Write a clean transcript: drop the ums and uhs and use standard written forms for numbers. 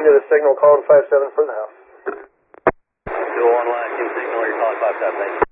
get a signal calling 57 for the house. 201 last, signal, you're calling 57, thank you.